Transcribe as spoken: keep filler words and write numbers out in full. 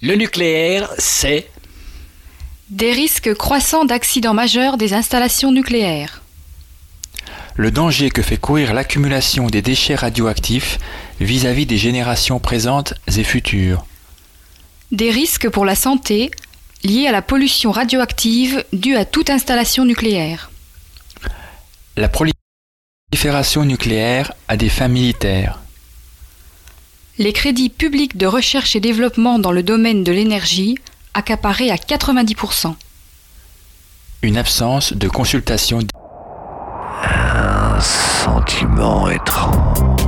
Le nucléaire, c'est des risques croissants d'accidents majeurs des installations nucléaires. Le danger que fait courir l'accumulation des déchets radioactifs vis-à-vis des générations présentes et futures. Des risques pour la santé liés à la pollution radioactive due à toute installation nucléaire. La prolifération nucléaire à des fins militaires. Les crédits publics de recherche et développement dans le domaine de l'énergie accaparés à quatre-vingt-dix pour cent. Une absence de consultation. Un sentiment étrange.